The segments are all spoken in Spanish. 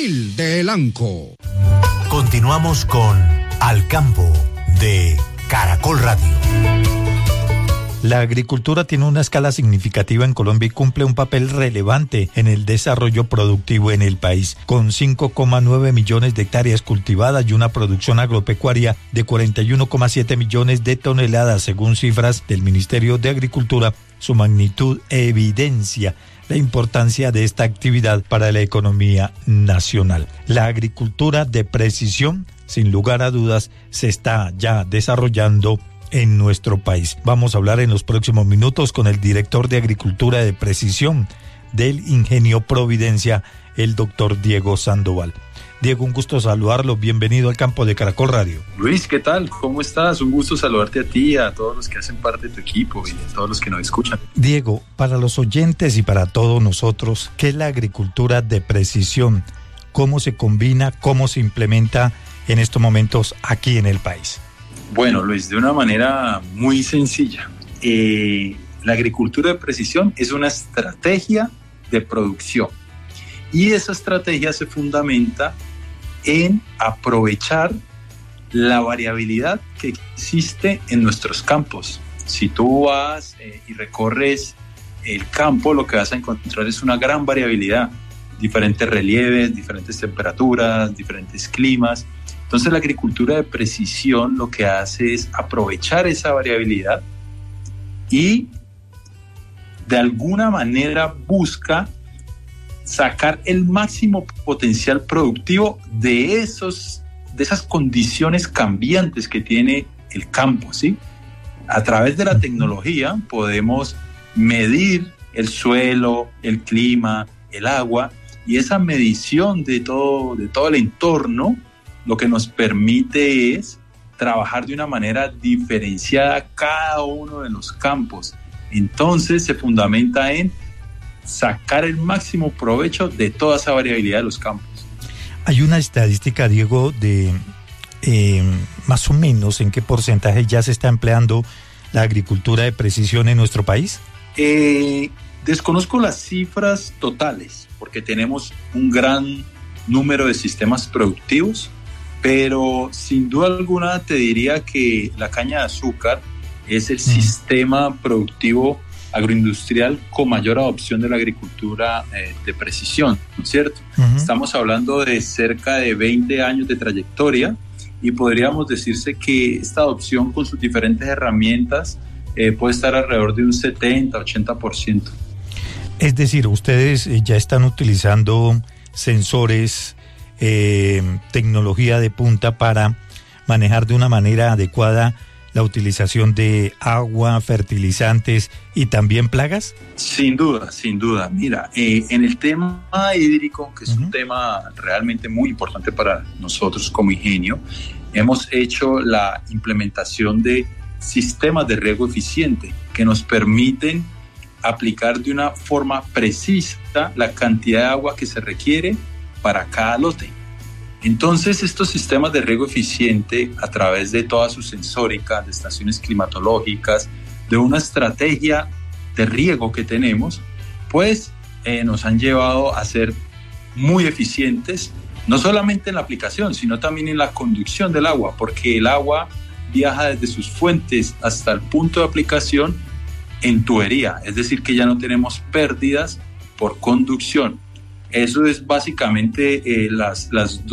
Gil del Anco. Continuamos con Al Campo de Caracol Radio. La agricultura tiene una escala significativa en Colombia y cumple un papel relevante en el desarrollo productivo en el país, con 5,9 millones de hectáreas cultivadas y una producción agropecuaria de 41,7 millones de toneladas, según cifras del Ministerio de Agricultura. Su magnitud evidencia la importancia de esta actividad para la economía nacional. La agricultura de precisión, sin lugar a dudas, se está ya desarrollando en nuestro país. Vamos a hablar en los próximos minutos con el director de Agricultura de Precisión del Ingenio Providencia, el doctor Diego Sandoval. Diego, un gusto saludarlo. Bienvenido al Campo de Caracol Radio. Luis, ¿qué tal? ¿Cómo estás? Un gusto saludarte a ti, a todos los que hacen parte de tu equipo y a todos los que nos escuchan. Diego, para los oyentes y para todos nosotros, ¿qué es la agricultura de precisión? ¿Cómo se combina? ¿Cómo se implementa en estos momentos aquí en el país? Bueno, Luis, de una manera muy sencilla. La agricultura de precisión es una estrategia de producción y esa estrategia se fundamenta en aprovechar la variabilidad que existe en nuestros campos. Si tú vas y recorres el campo, lo que vas a encontrar es una gran variabilidad, diferentes relieves, diferentes temperaturas, diferentes climas. Entonces la agricultura de precisión lo que hace es aprovechar esa variabilidad y de alguna manera busca sacar el máximo potencial productivo de esas condiciones cambiantes que tiene el campo, ¿sí? A través de la tecnología podemos medir el suelo, el clima, el agua, y esa medición de todo el entorno lo que nos permite es trabajar de una manera diferenciada cada uno de los campos. Entonces se fundamenta en sacar el máximo provecho de toda esa variabilidad de los campos. Hay una estadística, Diego, de más o menos en qué porcentaje ya se está empleando la agricultura de precisión en nuestro país. Desconozco las cifras totales porque tenemos un gran número de sistemas productivos, pero sin duda alguna te diría que la caña de azúcar es el sistema productivo agroindustrial con mayor adopción de la agricultura de precisión, ¿no es cierto? Estamos hablando de cerca de 20 años de trayectoria y podríamos decirse que esta adopción con sus diferentes herramientas puede estar alrededor de un 70-80%. Es decir, ustedes ya están utilizando sensores, tecnología de punta para manejar de una manera adecuada la utilización de agua, fertilizantes y también plagas. Sin duda. Mira, en el tema hídrico, que es un tema realmente muy importante para nosotros como ingenio, hemos hecho la implementación de sistemas de riego eficiente que nos permiten aplicar de una forma precisa la cantidad de agua que se requiere para cada lote. Entonces, estos sistemas de riego eficiente, a través de toda su sensórica, de estaciones climatológicas, de una estrategia de riego que tenemos, pues nos han llevado a ser muy eficientes, no solamente en la aplicación, sino también en la conducción del agua, porque el agua viaja desde sus fuentes hasta el punto de aplicación en tubería, es decir, que ya no tenemos pérdidas por conducción. Eso es básicamente las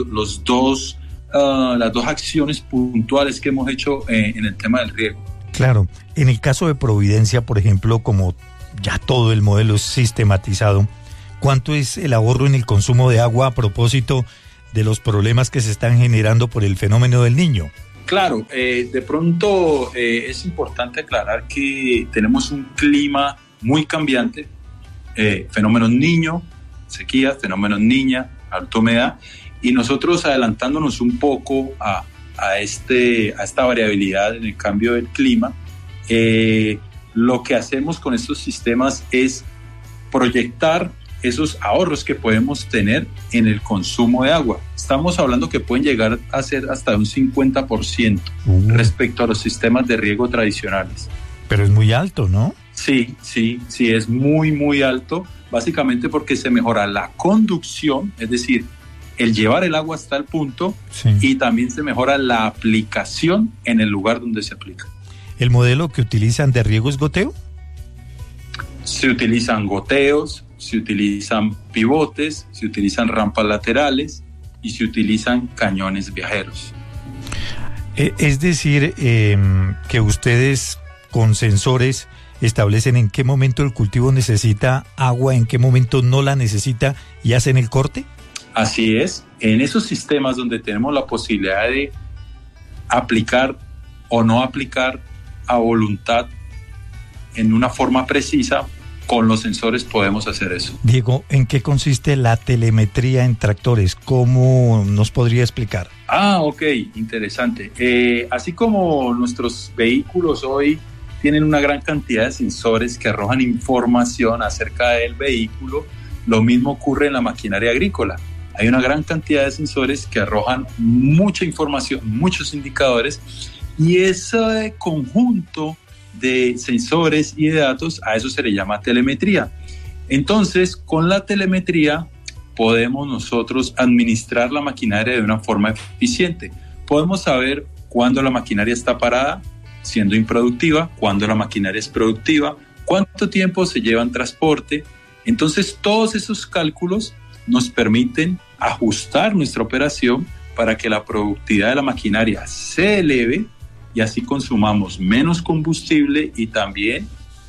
dos acciones puntuales que hemos hecho en el tema del riego. Claro, en el caso de Providencia, por ejemplo, como ya todo el modelo es sistematizado, ¿cuánto es el ahorro en el consumo de agua a propósito de los problemas que se están generando por el fenómeno del Niño? Claro, de pronto es importante aclarar que tenemos un clima muy cambiante, fenómenos Niño, sequía, fenómenos Niña, alta humedad, y nosotros adelantándonos un poco a esta variabilidad en el cambio del clima, lo que hacemos con estos sistemas es proyectar esos ahorros que podemos tener en el consumo de agua. Estamos hablando que pueden llegar a ser hasta un 50% respecto a los sistemas de riego tradicionales. Pero es muy alto, ¿no? Sí, es muy, muy alto, básicamente porque se mejora la conducción, es decir, el llevar el agua hasta el punto, sí, y también se mejora la aplicación en el lugar donde se aplica. ¿El modelo que utilizan de riego es goteo? Se utilizan goteos, se utilizan pivotes, se utilizan rampas laterales y se utilizan cañones viajeros. Es decir, que ustedes con sensores establecen en qué momento el cultivo necesita agua, en qué momento no la necesita y hacen el corte. Así es, en esos sistemas donde tenemos la posibilidad de aplicar o no aplicar a voluntad en una forma precisa, con los sensores podemos hacer eso. Diego, ¿en qué consiste la telemetría en tractores? ¿Cómo nos podría explicar? Ok, interesante. Así como nuestros vehículos hoy tienen una gran cantidad de sensores que arrojan información acerca del vehículo, lo mismo ocurre en la maquinaria agrícola. Hay una gran cantidad de sensores que arrojan mucha información, muchos indicadores, y ese conjunto de sensores y de datos, a eso se le llama telemetría. Entonces, con la telemetría podemos nosotros administrar la maquinaria de una forma eficiente. Podemos saber cuándo la maquinaria está parada, siendo improductiva, cuándo la maquinaria es productiva, cuánto tiempo se lleva en transporte. Entonces, todos esos cálculos nos permiten ajustar nuestra operación para que la productividad de la maquinaria se eleve y así consumamos menos combustible y también,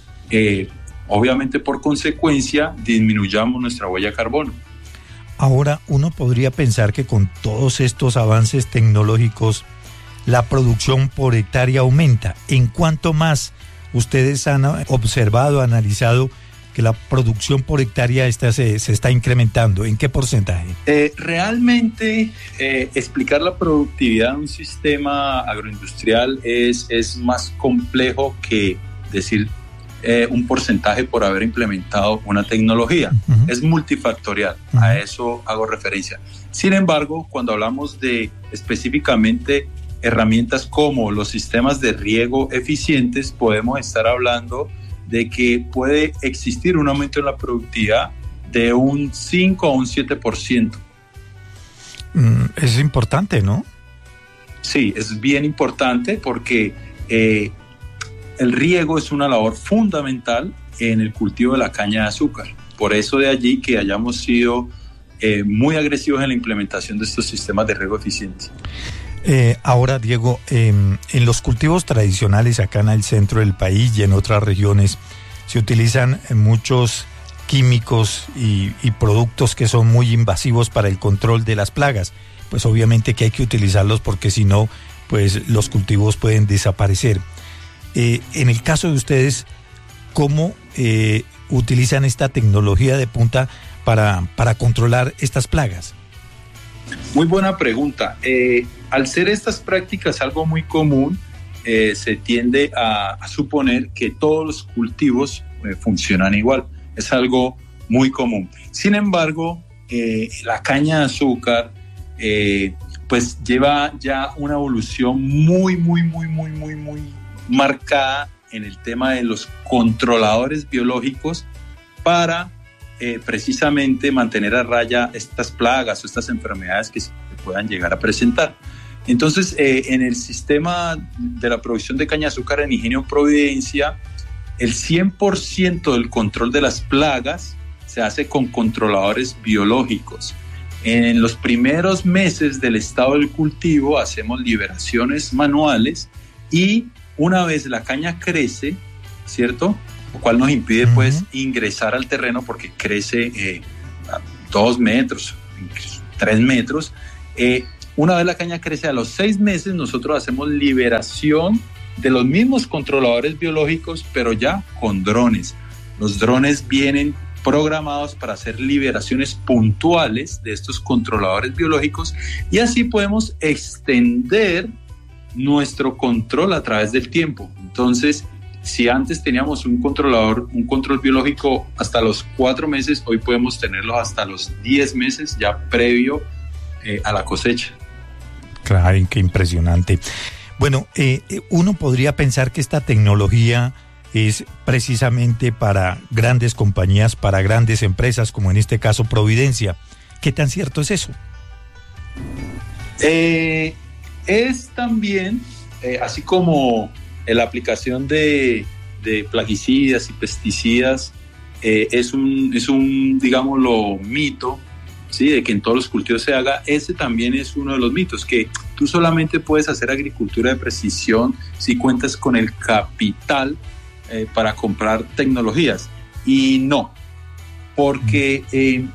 obviamente por consecuencia, disminuyamos nuestra huella de carbono. Ahora, uno podría pensar que con todos estos avances tecnológicos, la producción por hectárea aumenta. ¿En cuánto más ustedes han observado, analizado que la producción por hectárea se está incrementando? ¿En qué porcentaje? Realmente explicar la productividad de un sistema agroindustrial es más complejo que decir un porcentaje por haber implementado una tecnología. Uh-huh. Es multifactorial, uh-huh, a eso hago referencia. Sin embargo, cuando hablamos de específicamente herramientas como los sistemas de riego eficientes, podemos estar hablando de que puede existir un aumento en la productividad de un 5 a un 7%. Es importante, ¿no? Sí, es bien importante porque el riego es una labor fundamental en el cultivo de la caña de azúcar. Por eso de allí que hayamos sido muy agresivos en la implementación de estos sistemas de riego eficiente. Ahora, Diego, en los cultivos tradicionales acá en el centro del país y en otras regiones se utilizan muchos químicos y productos que son muy invasivos para el control de las plagas. Pues obviamente que hay que utilizarlos porque si no, pues los cultivos pueden desaparecer. En el caso de ustedes, ¿cómo utilizan esta tecnología de punta para controlar estas plagas? Muy buena pregunta. Al ser estas prácticas algo muy común, se tiende a suponer que todos los cultivos funcionan igual. Es algo muy común. Sin embargo, la caña de azúcar pues lleva ya una evolución muy marcada en el tema de los controladores biológicos para precisamente mantener a raya estas plagas o estas enfermedades que se puedan llegar a presentar. Entonces, en el sistema de la producción de caña de azúcar en Ingenio Providencia, el 100% del control de las plagas se hace con controladores biológicos. En los primeros meses del estado del cultivo hacemos liberaciones manuales y una vez la caña crece, ¿cierto? Lo cual nos impide pues ingresar al terreno porque crece 2 metros, 3 metros. Una vez la caña crece, a los 6 meses nosotros hacemos liberación de los mismos controladores biológicos, pero ya con drones. Los drones vienen programados para hacer liberaciones puntuales de estos controladores biológicos y así podemos extender nuestro control a través del tiempo. Entonces, si antes teníamos un control biológico hasta los 4 meses, hoy podemos tenerlo hasta los 10 meses ya previo a la cosecha. Claro, qué impresionante. Bueno, uno podría pensar que esta tecnología es precisamente para grandes compañías, para grandes empresas, como en este caso Providencia. ¿Qué tan cierto es eso? Es también, así como la aplicación de plaguicidas y pesticidas, es un, digámoslo, mito, ¿sí? De que en todos los cultivos se haga. Ese también es uno de los mitos, que tú solamente puedes hacer agricultura de precisión si cuentas con el capital para comprar tecnologías. Y no, porque,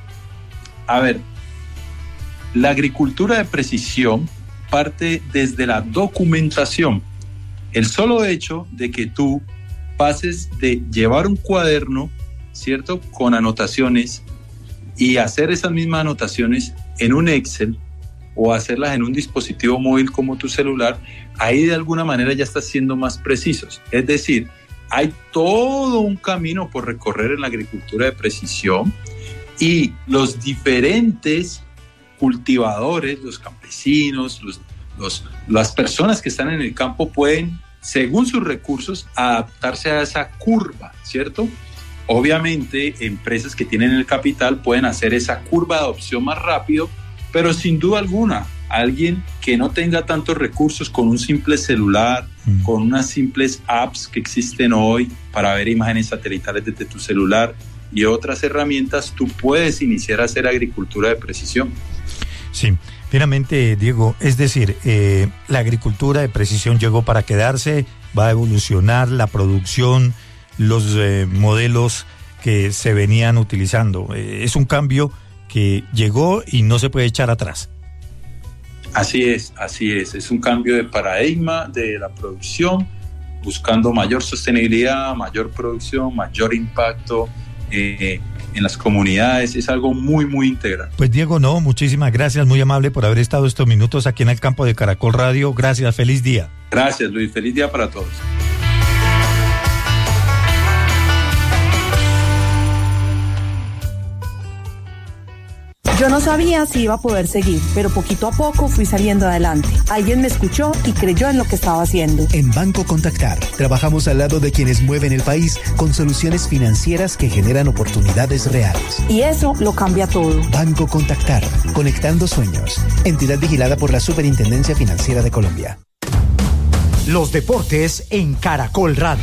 la agricultura de precisión parte desde la documentación. El solo hecho de que tú pases de llevar un cuaderno, ¿cierto?, con anotaciones y hacer esas mismas anotaciones en un Excel o hacerlas en un dispositivo móvil como tu celular, ahí de alguna manera ya estás siendo más precisos. Es decir, hay todo un camino por recorrer en la agricultura de precisión y los diferentes cultivadores, los campesinos, las personas que están en el campo pueden, según sus recursos, adaptarse a esa curva, ¿cierto? Obviamente, empresas que tienen el capital pueden hacer esa curva de adopción más rápido, pero sin duda alguna, alguien que no tenga tantos recursos con un simple celular, con unas simples apps que existen hoy para ver imágenes satelitales desde tu celular y otras herramientas, tú puedes iniciar a hacer agricultura de precisión. Sí, finalmente, Diego, es decir, la agricultura de precisión llegó para quedarse, va a evolucionar la producción, los modelos que se venían utilizando. Es un cambio que llegó y no se puede echar atrás. Así es. Es un cambio de paradigma de la producción, buscando mayor sostenibilidad, mayor producción, mayor impacto en las comunidades. Es algo muy, muy integral. Pues Diego, muchísimas gracias, muy amable por haber estado estos minutos aquí en el campo de Caracol Radio. Gracias, feliz día. Gracias, Luis, feliz día para todos. Yo no sabía si iba a poder seguir, pero poquito a poco fui saliendo adelante. Alguien me escuchó y creyó en lo que estaba haciendo. En Banco Contactar, trabajamos al lado de quienes mueven el país con soluciones financieras que generan oportunidades reales. Y eso lo cambia todo. Banco Contactar, conectando sueños. Entidad vigilada por la Superintendencia Financiera de Colombia. Los deportes en Caracol Radio.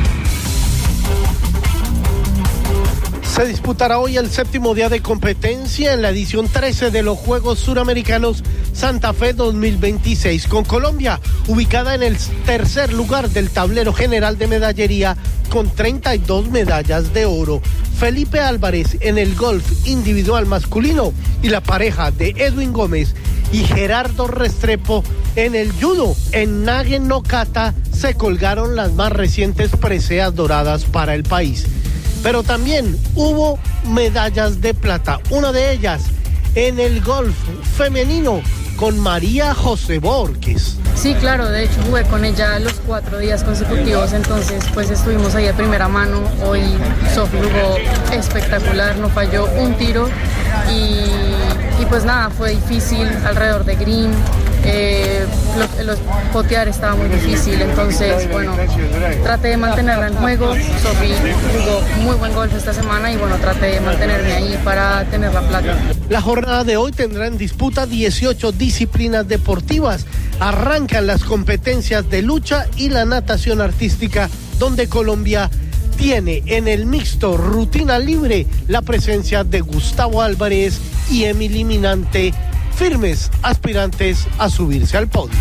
Se disputará hoy el 7º día de competencia en la edición 13 de los Juegos Suramericanos Santa Fe 2026, con Colombia ubicada en el tercer lugar del tablero general de medallería con 32 medallas de oro. Felipe Álvarez en el golf individual masculino y la pareja de Edwin Gómez y Gerardo Restrepo en el judo en Nage no Kata se colgaron las más recientes preseas doradas para el país. Pero también hubo medallas de plata, una de ellas en el golf femenino con María José Borges. Sí, claro, de hecho jugué con ella los 4 días consecutivos, entonces pues estuvimos ahí de primera mano. Hoy Sofi jugó espectacular, no falló un tiro y pues nada, fue difícil alrededor de green. Los potear estaba muy difícil, entonces bueno, traté de mantenerla en juego. Sofi jugó muy buen golf esta semana y bueno, traté de mantenerme ahí para tener la plata. La jornada de hoy tendrá en disputa 18 disciplinas deportivas. Arrancan las competencias de lucha y la natación artística, donde Colombia tiene en el mixto rutina libre la presencia de Gustavo Álvarez y Emily Minante, firmes aspirantes a subirse al podio.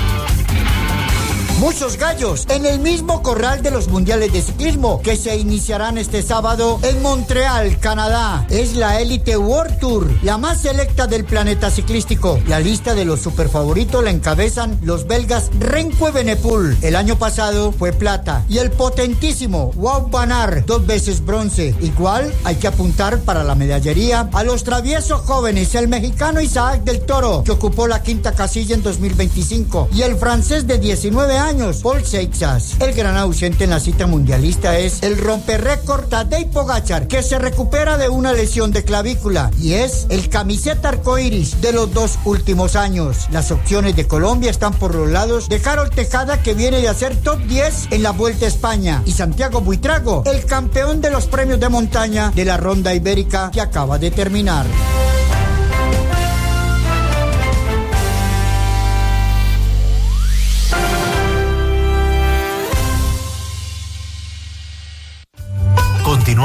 Muchos gallos en el mismo corral de los mundiales de ciclismo que se iniciarán este sábado en Montreal, Canadá. Es la Elite World Tour, la más selecta del planeta ciclístico. La lista de los superfavoritos la encabezan los belgas Remco Evenepoel, el año pasado fue plata, y el potentísimo Wout van Aert, 2 veces bronce. Igual hay que apuntar para la medallería a los traviesos jóvenes, el mexicano Isaac del Toro, que ocupó la 5ª casilla en 2025, y el francés de 19 años, Paul Seixas. El gran ausente en la cita mundialista es el romperrécord Tadej Pogačar, que se recupera de una lesión de clavícula y es el camiseta arcoíris de los 2 últimos años. Las opciones de Colombia están por los lados de Carol Tejada, que viene de hacer top 10 en la Vuelta a España, y Santiago Buitrago, el campeón de los premios de montaña de la Ronda Ibérica que acaba de terminar.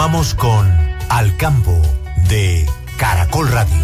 Continuamos con Al Campo de Caracol Radio.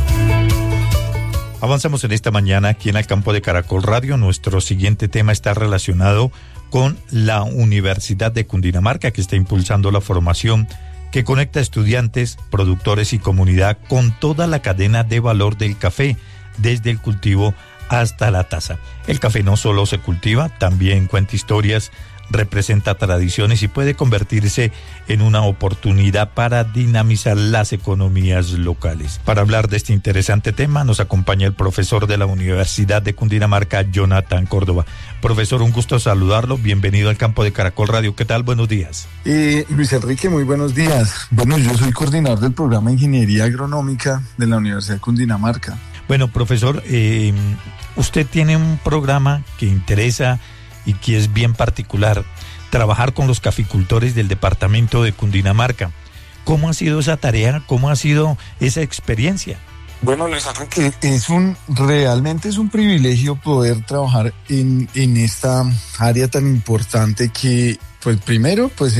Avanzamos en esta mañana aquí en Al Campo de Caracol Radio. Nuestro siguiente tema está relacionado con la Universidad de Cundinamarca, que está impulsando la formación que conecta estudiantes, productores y comunidad con toda la cadena de valor del café, desde el cultivo hasta la taza. El café no solo se cultiva, también cuenta historias, representa tradiciones y puede convertirse en una oportunidad para dinamizar las economías locales. Para hablar de este interesante tema nos acompaña el profesor de la Universidad de Cundinamarca, Jonathan Córdoba. Profesor, un gusto saludarlo, bienvenido al Campo de Caracol Radio. ¿Qué tal? Buenos días. Luis Enrique, muy buenos días. Bueno, yo soy coordinador del programa de Ingeniería Agronómica de la Universidad de Cundinamarca. Bueno, profesor, usted tiene un programa que interesa y que es bien particular, trabajar con los caficultores del departamento de Cundinamarca. ¿Cómo ha sido esa tarea? ¿Cómo ha sido esa experiencia? Bueno, Luis Enrique, realmente es un privilegio poder trabajar en esta área tan importante que, pues primero, pues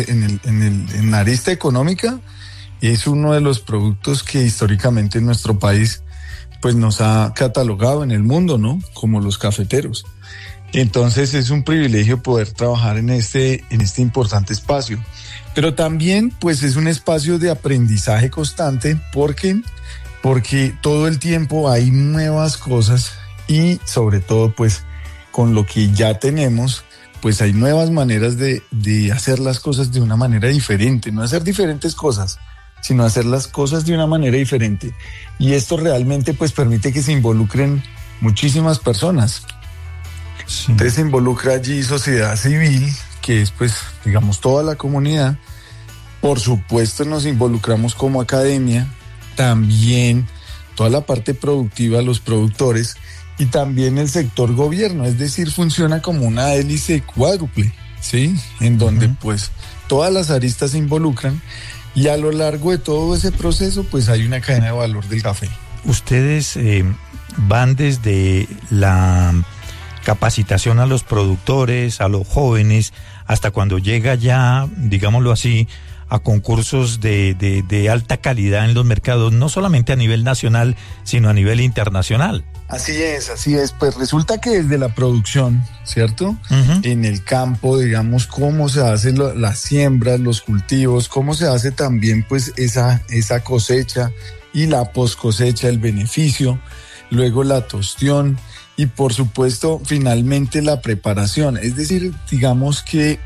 en la arista económica, es uno de los productos que históricamente en nuestro país pues nos ha catalogado en el mundo, ¿no? Como los cafeteros. Entonces es un privilegio poder trabajar en este importante espacio. Pero también pues es un espacio de aprendizaje constante porque todo el tiempo hay nuevas cosas y sobre todo pues con lo que ya tenemos pues hay nuevas maneras de hacer las cosas de una manera diferente, no hacer diferentes cosas, sino hacer las cosas de una manera diferente. Y esto realmente pues permite que se involucren muchísimas personas. Sí. Entonces se involucra allí sociedad civil, que es pues digamos toda la comunidad. Por supuesto nos involucramos como academia, también toda la parte productiva, los productores y también el sector gobierno, es decir, funciona como una hélice cuádruple, ¿sí? En donde pues todas las aristas se involucran y a lo largo de todo ese proceso pues hay una cadena de valor del café. Ustedes van desde la capacitación a los productores, a los jóvenes, hasta cuando llega ya, digámoslo así, a concursos de alta calidad en los mercados, no solamente a nivel nacional, sino a nivel internacional. Así es. Pues resulta que desde la producción, ¿cierto? En el campo, digamos, cómo se hacen las siembras, los cultivos, cómo se hace también pues esa cosecha y la post cosecha, el beneficio, luego la tostión y por supuesto finalmente la preparación. Es decir, digamos que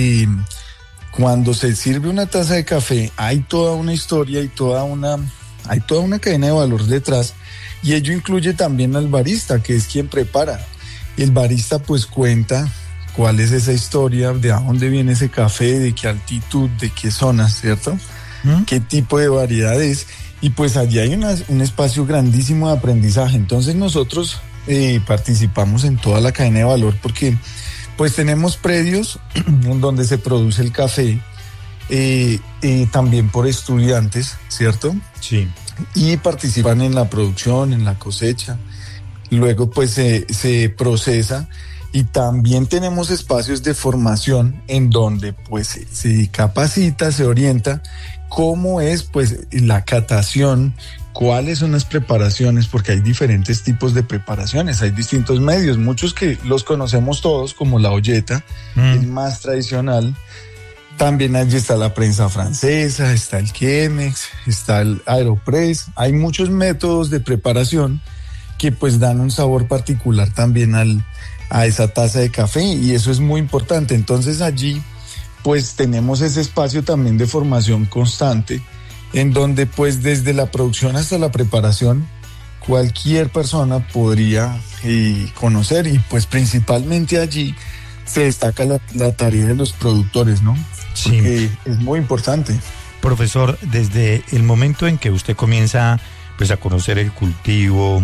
cuando se sirve una taza de café hay toda una historia y toda una cadena de valor detrás. Y ello incluye también al barista, que es quien prepara. El barista pues cuenta cuál es esa historia, de a dónde viene ese café, de qué altitud, de qué zonas, ¿cierto? Qué tipo de variedad es. Y pues allí hay un espacio grandísimo de aprendizaje. Entonces nosotros participamos en toda la cadena de valor porque pues tenemos predios en donde se produce el café, también por estudiantes, ¿cierto? Sí. Y participan en la producción, en la cosecha, luego pues se procesa y también tenemos espacios de formación en donde pues se capacita, se orienta cómo es pues la catación, cuáles son las preparaciones, porque hay diferentes tipos de preparaciones, hay distintos medios, muchos que los conocemos todos como la olleta, el más tradicional. También allí está la prensa francesa, está el Chemex, está el Aeropress. Hay muchos métodos de preparación que pues dan un sabor particular también a esa taza de café y eso es muy importante. Entonces allí pues tenemos ese espacio también de formación constante en donde pues desde la producción hasta la preparación cualquier persona podría conocer y pues principalmente allí se destaca la tarea de los productores, ¿no? Porque sí, es muy importante. Profesor, desde el momento en que usted comienza pues a conocer el cultivo,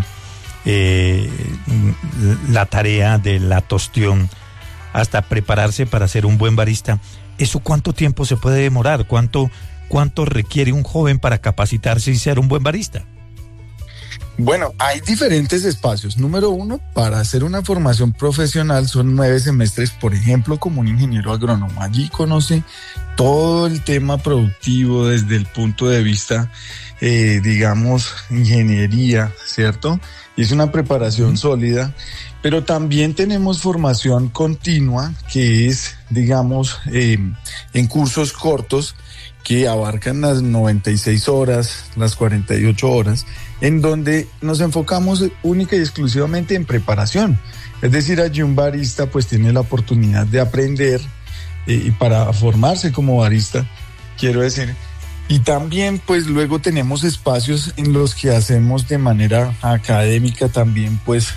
la tarea de la tostión, hasta prepararse para ser un buen barista, ¿eso cuánto tiempo se puede demorar? ¿Cuánto requiere un joven para capacitarse y ser un buen barista? Bueno, hay diferentes espacios. Número 1, para hacer una formación profesional son 9 semestres, por ejemplo, como un ingeniero agrónomo. Allí conoce todo el tema productivo desde el punto de vista, ingeniería, ¿cierto? Y es una preparación sólida, pero también tenemos formación continua, que es, en cursos cortos, que abarcan las 96 horas, las 48 horas, en donde nos enfocamos única y exclusivamente en preparación. Es decir, allí un barista pues tiene la oportunidad de aprender y para formarse como barista, quiero decir. Y también pues luego tenemos espacios en los que hacemos de manera académica también pues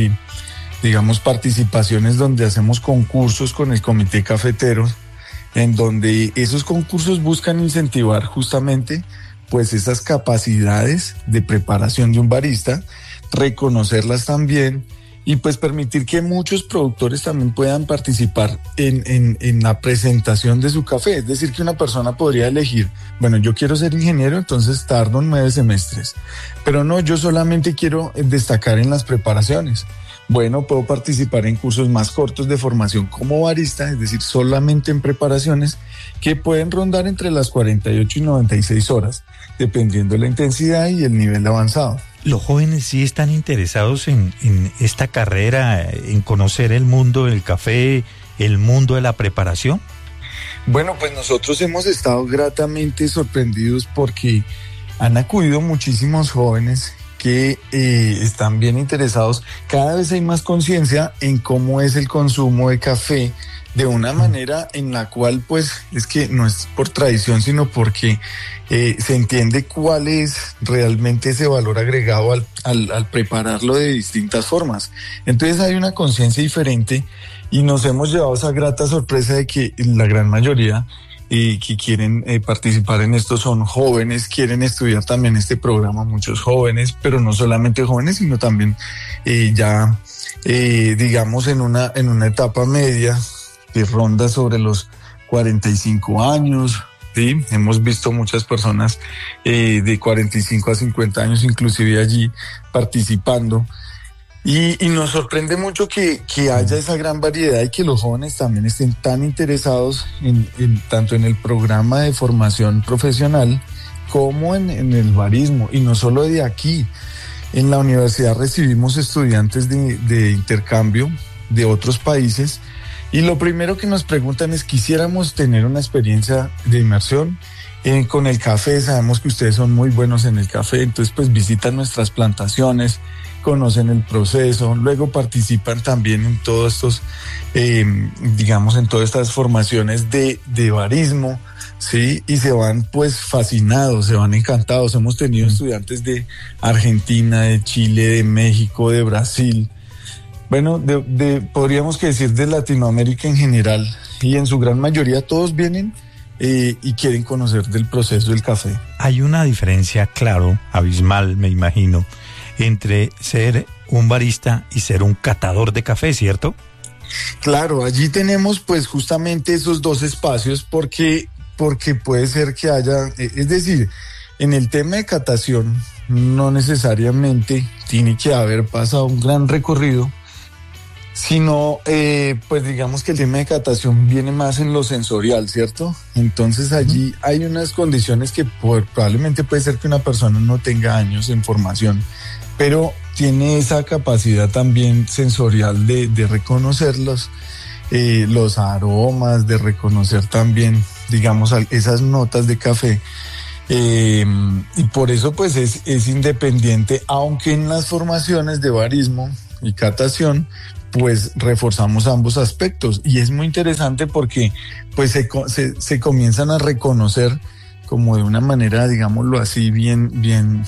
participaciones donde hacemos concursos con el comité cafetero, en donde esos concursos buscan incentivar justamente pues esas capacidades de preparación de un barista, reconocerlas también y pues permitir que muchos productores también puedan participar en la presentación de su café. Es decir, que una persona podría elegir, bueno, yo quiero ser ingeniero, entonces tardo 9 semestres, pero no, yo solamente quiero destacar en las preparaciones. Bueno, puedo participar en cursos más cortos de formación como barista, es decir, solamente en preparaciones que pueden rondar entre las 48 y 96 horas, dependiendo de la intensidad y el nivel avanzado. ¿Los jóvenes sí están interesados en esta carrera, en conocer el mundo del café, el mundo de la preparación? Bueno, pues nosotros hemos estado gratamente sorprendidos porque han acudido muchísimos jóvenes que están bien interesados. Cada vez hay más conciencia en cómo es el consumo de café, de una manera en la cual pues es que no es por tradición, sino porque se entiende cuál es realmente ese valor agregado al prepararlo de distintas formas. Entonces hay una conciencia diferente y nos hemos llevado esa grata sorpresa de que la gran mayoría que quieren participar en esto son jóvenes, quieren estudiar también este programa, muchos jóvenes, pero no solamente jóvenes, sino también en una etapa media que ronda sobre los 45 años, ¿sí? Hemos visto muchas personas de 45 a 50 años inclusive allí participando. Y nos sorprende mucho que haya esa gran variedad y que los jóvenes también estén tan interesados tanto en el programa de formación profesional como en el barismo. Y no solo de aquí. En la universidad recibimos estudiantes de intercambio de otros países y lo primero que nos preguntan es: quisiéramos tener una experiencia de inmersión con el café. Sabemos que ustedes son muy buenos en el café, entonces pues visitan nuestras plantaciones, conocen el proceso, luego participan también en todos estos, en todas estas formaciones de barismo, ¿sí? Y se van pues fascinados, se van encantados. Hemos tenido estudiantes de Argentina, de Chile, de México, de Brasil, bueno, podríamos decir de Latinoamérica en general, y en su gran mayoría todos vienen y quieren conocer del proceso del café. Hay una diferencia, claro, abismal, me imagino, entre ser un barista y ser un catador de café, ¿cierto? Claro, allí tenemos pues justamente esos dos espacios porque puede ser que haya, es decir, en el tema de catación no necesariamente tiene que haber pasado un gran recorrido, sino pues digamos que el tema de catación viene más en lo sensorial, ¿cierto? Entonces allí hay unas condiciones que probablemente puede ser que una persona no tenga años en formación, pero tiene esa capacidad también sensorial de reconocer los aromas, de reconocer también, digamos, esas notas de café. Y por eso pues es independiente, aunque en las formaciones de barismo y catación pues reforzamos ambos aspectos, y es muy interesante porque pues se comienzan a reconocer como de una manera, digámoslo así, bien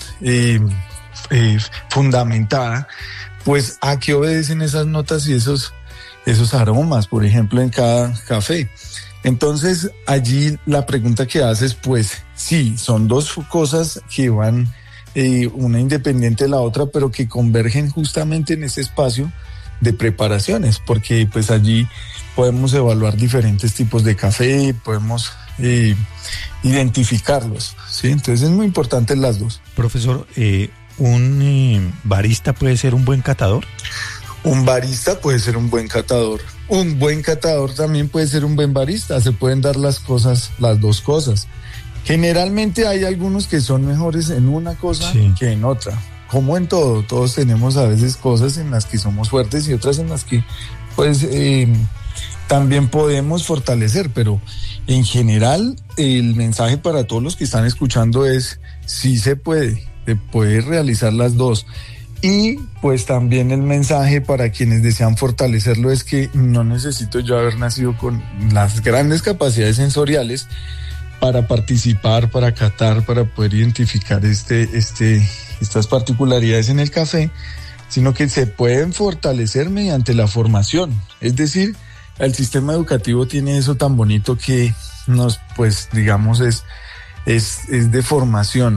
fundamentada, pues a qué obedecen esas notas y esos aromas, por ejemplo, en cada café. Entonces allí la pregunta que haces, pues sí, son dos cosas que van una independiente de la otra, pero que convergen justamente en ese espacio de preparaciones, porque pues allí podemos evaluar diferentes tipos de café, podemos identificarlos, ¿sí? Entonces es muy importante las dos. Profesor, ¿Un barista puede ser un buen catador? Un barista puede ser un buen catador. Un buen catador también puede ser un buen barista. Se pueden dar las dos cosas. Generalmente hay algunos que son mejores en una cosa que en otra. Como en todo, todos tenemos a veces cosas en las que somos fuertes y otras en las que pues también podemos fortalecer, pero en general el mensaje para todos los que están escuchando es sí se puede realizar las dos. Y pues también el mensaje para quienes desean fortalecerlo es que no necesito yo haber nacido con las grandes capacidades sensoriales para participar, para catar, para poder identificar estas particularidades en el café, sino que se pueden fortalecer mediante la formación. Es decir, el sistema educativo tiene eso tan bonito que nos, pues digamos, es de formación,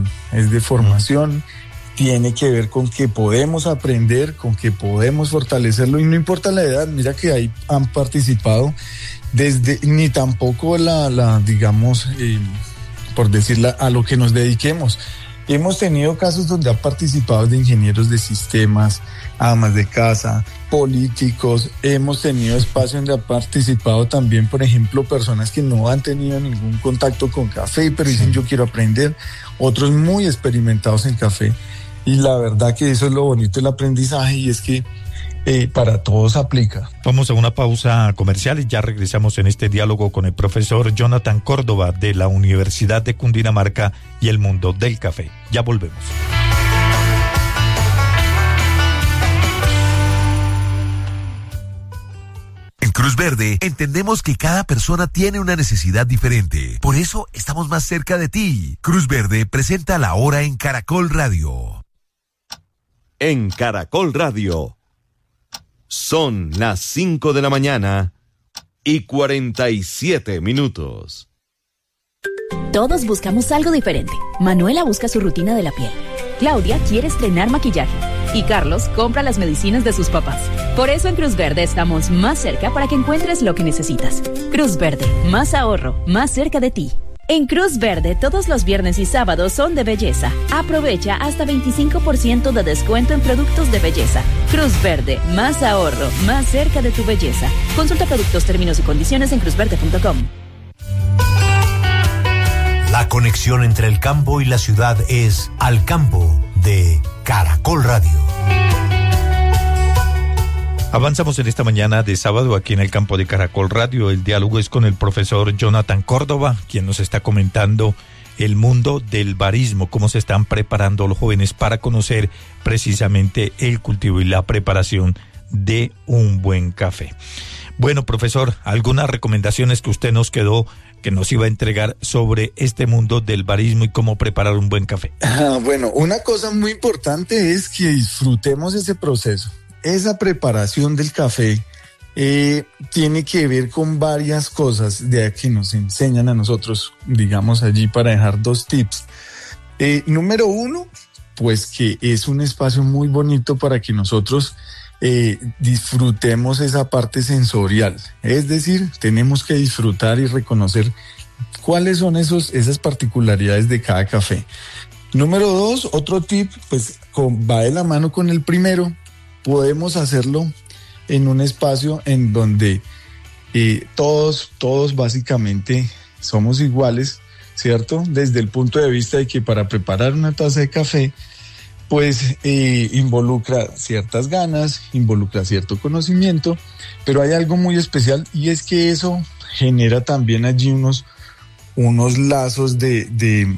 tiene que ver con que podemos aprender, con que podemos fortalecerlo y no importa la edad. Mira que ahí han participado ni tampoco digamos, por decirla, a lo que nos dediquemos. Hemos tenido casos donde han participado de ingenieros de sistemas, amas de casa, políticos. Hemos tenido espacios donde han participado también, por ejemplo, personas que no han tenido ningún contacto con café, pero dicen yo quiero aprender. Otros muy experimentados en café. Y la verdad que eso es lo bonito del aprendizaje y es que para todos aplica. Vamos a una pausa comercial y ya regresamos en este diálogo con el profesor Jonathan Córdoba de la Universidad de Cundinamarca y el mundo del café. Ya volvemos. En Cruz Verde entendemos que cada persona tiene una necesidad diferente. Por eso estamos más cerca de ti. Cruz Verde presenta La Hora en Caracol Radio. En Caracol Radio. Son las 5 de la mañana y 47 minutos. Todos buscamos algo diferente. Manuela busca su rutina de la piel. Claudia quiere estrenar maquillaje. Y Carlos compra las medicinas de sus papás. Por eso en Cruz Verde estamos más cerca para que encuentres lo que necesitas. Cruz Verde, más ahorro, más cerca de ti. En Cruz Verde, todos los viernes y sábados son de belleza. Aprovecha hasta 25% de descuento en productos de belleza. Cruz Verde, más ahorro, más cerca de tu belleza. Consulta productos, términos y condiciones en cruzverde.com. La conexión entre el campo y la ciudad es Al Campo de Caracol Radio. Avanzamos en esta mañana de sábado aquí en el campo de Caracol Radio. El diálogo es con el profesor Jonathan Córdoba, quien nos está comentando el mundo del barismo, cómo se están preparando los jóvenes para conocer precisamente el cultivo y la preparación de un buen café. Bueno, profesor, algunas recomendaciones que usted nos quedó, que nos iba a entregar sobre este mundo del barismo y cómo preparar un buen café. Bueno, una cosa muy importante es que disfrutemos ese proceso. Esa preparación del café tiene que ver con varias cosas de que nos enseñan a nosotros, digamos allí para dejar dos tips. Número uno, pues que es un espacio muy bonito para que nosotros disfrutemos esa parte sensorial. Es decir, tenemos que disfrutar y reconocer cuáles son esas particularidades de cada café. Número dos, otro tip, pues va de la mano con el primero. Podemos hacerlo en un espacio en donde todos básicamente somos iguales, ¿cierto? Desde el punto de vista de que para preparar una taza de café, pues involucra ciertas ganas, involucra cierto conocimiento, pero hay algo muy especial y es que eso genera también allí unos lazos de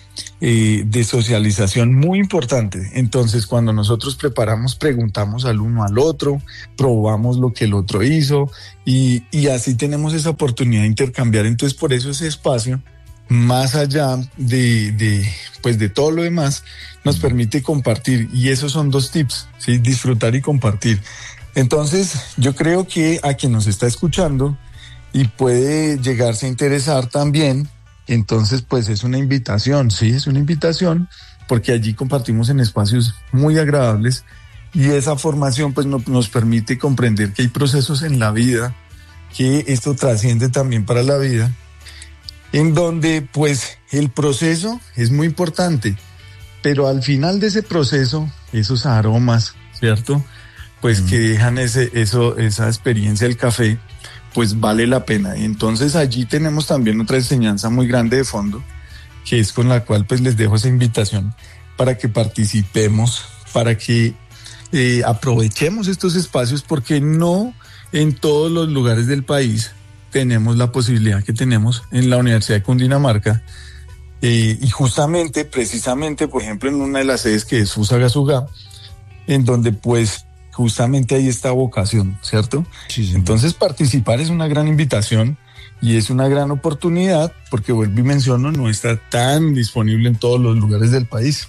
socialización muy importante. Entonces, cuando nosotros preparamos, preguntamos al uno al otro, probamos lo que el otro hizo y así tenemos esa oportunidad de intercambiar. Entonces, por eso ese espacio, más allá de todo lo demás, nos permite compartir y esos son dos tips, ¿sí? Disfrutar y compartir. Entonces, yo creo que a quien nos está escuchando y puede llegarse a interesar también, entonces pues es una invitación, sí, es una invitación porque allí compartimos en espacios muy agradables y esa formación pues nos permite comprender que hay procesos en la vida, que esto trasciende también para la vida, en donde pues el proceso es muy importante, pero al final de ese proceso, esos aromas, ¿cierto? Pues que dejan esa experiencia del café, pues vale la pena. Y entonces allí tenemos también otra enseñanza muy grande de fondo, que es con la cual pues les dejo esa invitación para que participemos, para que aprovechemos estos espacios, porque no en todos los lugares del país tenemos la posibilidad que tenemos en la Universidad de Cundinamarca, y justamente, precisamente, por ejemplo, en una de las sedes que es Fusagasugá, en donde pues justamente ahí está vocación, ¿cierto? Sí. Entonces participar es una gran invitación y es una gran oportunidad, porque vuelvo y menciono, no está tan disponible en todos los lugares del país.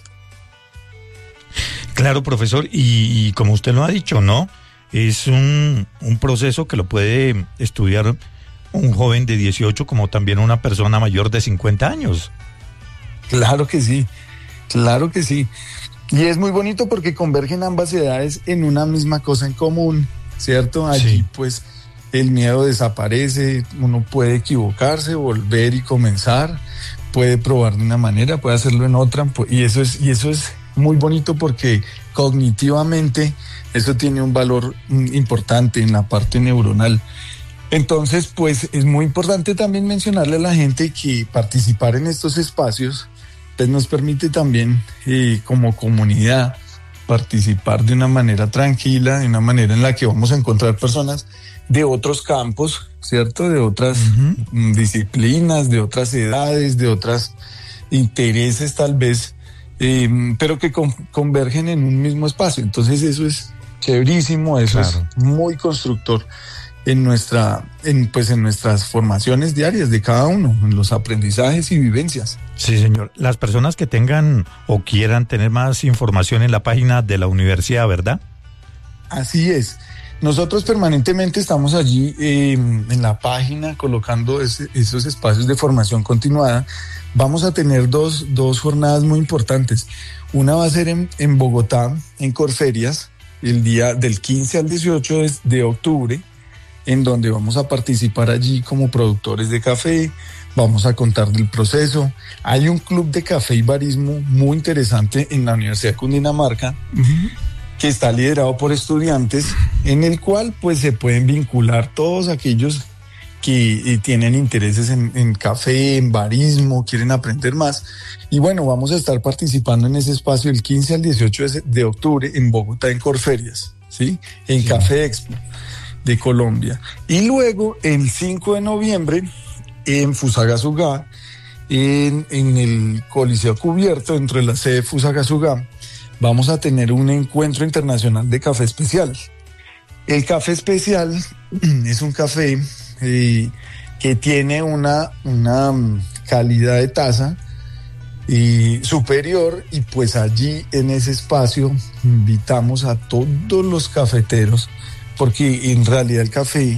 Claro, profesor, y como usted lo ha dicho, ¿no? Es un proceso que lo puede estudiar un joven de 18 como también una persona mayor de 50 años. Claro que sí, claro que sí. Y es muy bonito porque convergen ambas edades en una misma cosa en común, ¿cierto? Allí pues el miedo desaparece, uno puede equivocarse, volver y comenzar, puede probar de una manera, puede hacerlo en otra, y eso es muy bonito porque cognitivamente eso tiene un valor importante en la parte neuronal. Entonces, pues es muy importante también mencionarle a la gente que participar en estos espacios pues nos permite también como comunidad participar de una manera tranquila, de una manera en la que vamos a encontrar personas de otros campos, ¿cierto? De otras disciplinas, de otras edades, de otros intereses tal vez, pero que convergen en un mismo espacio. Entonces eso es chéverísimo, eso es muy constructor en nuestras formaciones diarias de cada uno, en los aprendizajes y vivencias. Sí, señor. Las personas que tengan o quieran tener más información en la página de la universidad, ¿verdad? Así es. Nosotros permanentemente estamos allí en la página colocando esos espacios de formación continuada. Vamos a tener dos jornadas muy importantes. Una va a ser en Bogotá, en Corferias, el día del 15 al 18 de octubre, en donde vamos a participar allí como productores de café, vamos a contar del proceso. Hay un club de café y barismo muy interesante en la Universidad de Cundinamarca, que está liderado por estudiantes, en el cual pues se pueden vincular todos aquellos que tienen intereses en café, en barismo, quieren aprender más. Y bueno, vamos a estar participando en ese espacio el 15 al 18 de octubre en Bogotá, en Corferias, ¿sí? En Café Expo de Colombia. Y luego el 5 de noviembre en Fusagasugá, en el Coliseo Cubierto, dentro de la sede de Fusagasugá, vamos a tener un encuentro internacional de café especial. El café especial es un café que tiene una calidad de taza superior, y pues allí en ese espacio invitamos a todos los cafeteros, porque en realidad el café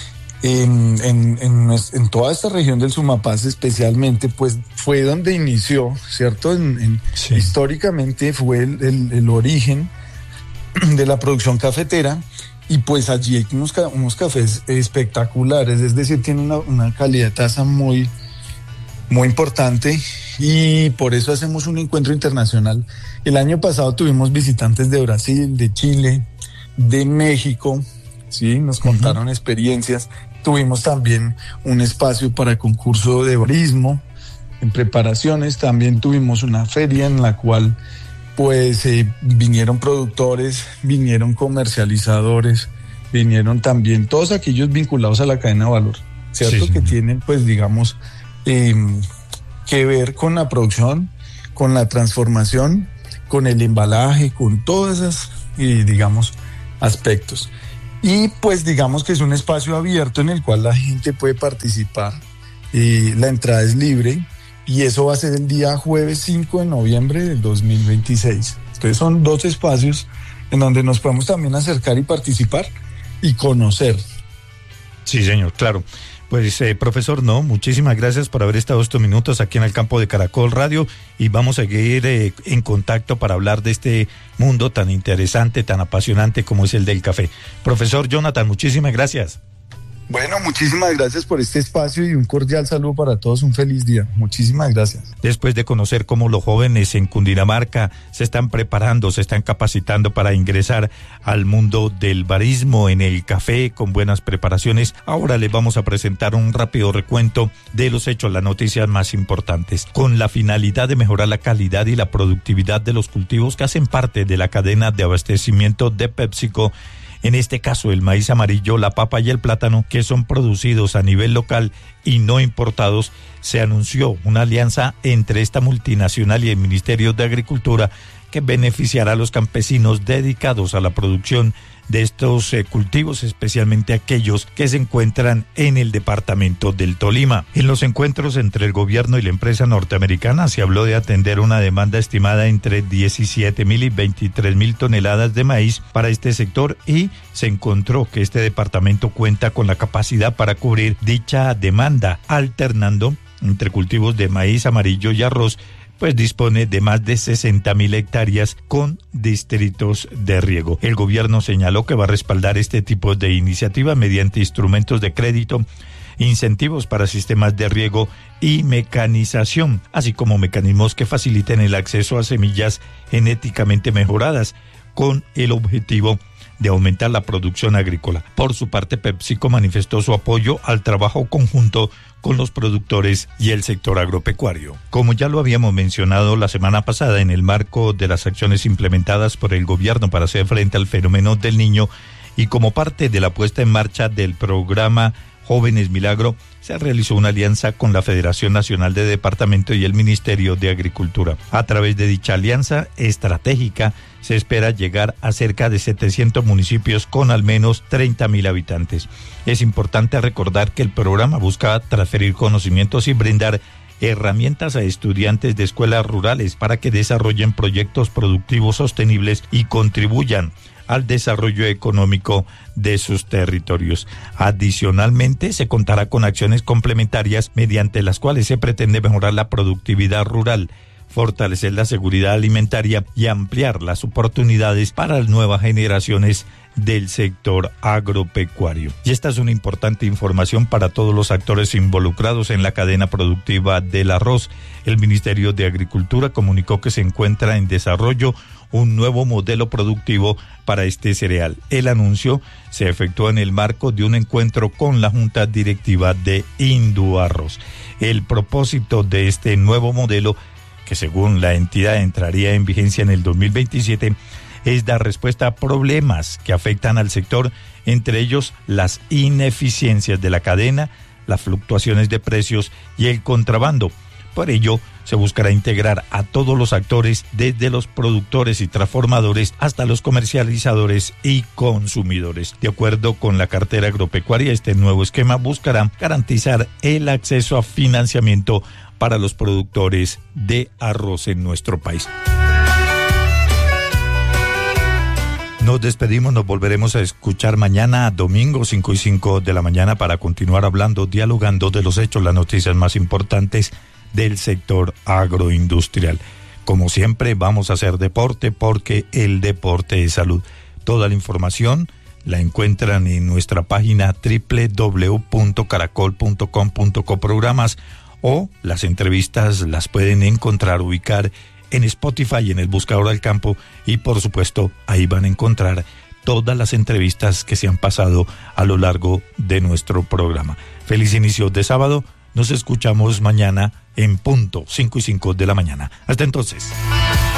en toda esta región del Sumapaz especialmente, pues fue donde inició, ¿cierto? Históricamente fue el origen de la producción cafetera, y pues allí hay unos cafés espectaculares, es decir, tiene una calidad de taza muy, muy importante, y por eso hacemos un encuentro internacional. El año pasado tuvimos visitantes de Brasil, de Chile, de México, ¿sí? Nos contaron experiencias. Tuvimos también un espacio para concurso de barismo en preparaciones. También tuvimos una feria en la cual pues vinieron productores, vinieron comercializadores, vinieron también todos aquellos vinculados a la cadena de valor, ¿cierto? Sí. Que tienen pues digamos que ver con la producción, con la transformación, con el embalaje, con todas esas digamos aspectos. Y pues digamos que es un espacio abierto en el cual la gente puede participar, la entrada es libre, y eso va a ser el día jueves 5 de noviembre del 2026. Entonces son 2 espacios en donde nos podemos también acercar y participar y conocer. Sí, señor, claro. Pues profesor, muchísimas gracias por haber estado estos minutos aquí en el campo de Caracol Radio, y vamos a seguir en contacto para hablar de este mundo tan interesante, tan apasionante como es el del café. Profesor Jonathan, muchísimas gracias. Bueno, muchísimas gracias por este espacio y un cordial saludo para todos, un feliz día. Muchísimas gracias. Después de conocer cómo los jóvenes en Cundinamarca se están preparando, se están capacitando para ingresar al mundo del barismo en el café con buenas preparaciones, ahora les vamos a presentar un rápido recuento de los hechos, las noticias más importantes, con la finalidad de mejorar la calidad y la productividad de los cultivos que hacen parte de la cadena de abastecimiento de PepsiCo. En este caso, el maíz amarillo, la papa y el plátano, que son producidos a nivel local y no importados, se anunció una alianza entre esta multinacional y el Ministerio de Agricultura que beneficiará a los campesinos dedicados a la producción de estos cultivos, especialmente aquellos que se encuentran en el departamento del Tolima. En los encuentros entre el gobierno y la empresa norteamericana se habló de atender una demanda estimada entre 17.000 y 23.000 toneladas de maíz para este sector y se encontró que este departamento cuenta con la capacidad para cubrir dicha demanda, alternando entre cultivos de maíz amarillo y arroz, pues dispone de más de 60.000 hectáreas con distritos de riego. El gobierno señaló que va a respaldar este tipo de iniciativa mediante instrumentos de crédito, incentivos para sistemas de riego y mecanización, así como mecanismos que faciliten el acceso a semillas genéticamente mejoradas, con el objetivo de aumentar la producción agrícola. Por su parte, PepsiCo manifestó su apoyo al trabajo conjunto con los productores y el sector agropecuario. Como ya lo habíamos mencionado la semana pasada, en el marco de las acciones implementadas por el gobierno para hacer frente al fenómeno del Niño y como parte de la puesta en marcha del programa Jóvenes Milagro, se realizó una alianza con la Federación Nacional de Departamento y el Ministerio de Agricultura. A través de dicha alianza estratégica, se espera llegar a cerca de 700 municipios con al menos 30.000 habitantes. Es importante recordar que el programa busca transferir conocimientos y brindar herramientas a estudiantes de escuelas rurales para que desarrollen proyectos productivos sostenibles y contribuyan al desarrollo económico de sus territorios. Adicionalmente, se contará con acciones complementarias mediante las cuales se pretende mejorar la productividad rural, fortalecer la seguridad alimentaria y ampliar las oportunidades para las nuevas generaciones del sector agropecuario. Y esta es una importante información para todos los actores involucrados en la cadena productiva del arroz. El Ministerio de Agricultura comunicó que se encuentra en desarrollo un nuevo modelo productivo para este cereal. El anuncio se efectuó en el marco de un encuentro con la Junta Directiva de Induarroz. El propósito de este nuevo modelo, que según la entidad entraría en vigencia en el 2027, es dar respuesta a problemas que afectan al sector, entre ellos las ineficiencias de la cadena, las fluctuaciones de precios y el contrabando. Por ello, se buscará integrar a todos los actores, desde los productores y transformadores hasta los comercializadores y consumidores. De acuerdo con la cartera agropecuaria, este nuevo esquema buscará garantizar el acceso a financiamiento para los productores de arroz en nuestro país. Nos despedimos, nos volveremos a escuchar mañana, domingo, 5 y 5 de la mañana, para continuar hablando, dialogando de los hechos, las noticias más importantes del sector agroindustrial. Como siempre, vamos a hacer deporte porque el deporte es salud. Toda la información la encuentran en nuestra página www.caracol.com.co programas, o las entrevistas las pueden ubicar en Spotify, en el buscador del campo, y por supuesto ahí van a encontrar todas las entrevistas que se han pasado a lo largo de nuestro programa. Feliz inicio de sábado. Nos escuchamos mañana en punto 5 y 5 de la mañana. Hasta entonces.